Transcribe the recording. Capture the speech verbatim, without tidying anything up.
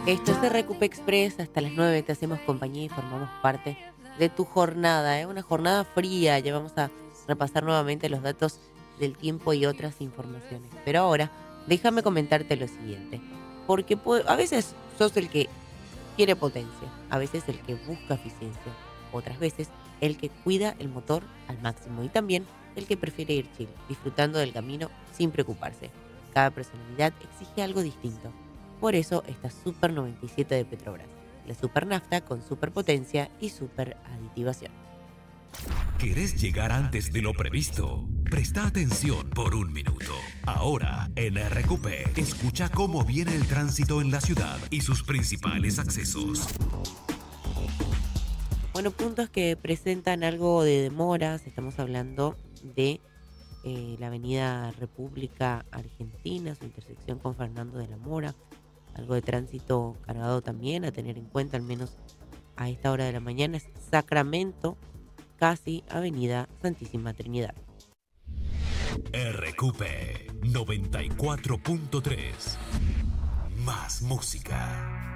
Esto es R Q P Express, hasta las nueve te hacemos compañía y formamos parte de tu jornada, ¿eh? Una jornada fría, ya vamos a repasar nuevamente los datos del tiempo y otras informaciones. Pero ahora, déjame comentarte lo siguiente, porque pu- a veces sos el que quiere potencia, a veces el que busca eficiencia, otras veces el que cuida el motor al máximo y también el que prefiere ir chill, disfrutando del camino sin preocuparse. Cada personalidad exige algo distinto. Por eso está Super noventa y siete de Petrobras, la super nafta con superpotencia y super aditivación. ¿Querés llegar antes de lo previsto? Presta atención por un minuto. Ahora, en R Q P, escucha cómo viene el tránsito en la ciudad y sus principales accesos. Bueno, puntos que presentan algo de demoras, estamos hablando de eh, la avenida República Argentina, su intersección con Fernando de la Mora, algo de tránsito cargado también a tener en cuenta, al menos a esta hora de la mañana, es Sacramento, casi Avenida Santísima Trinidad. R Q P noventa y cuatro punto tres. Más música.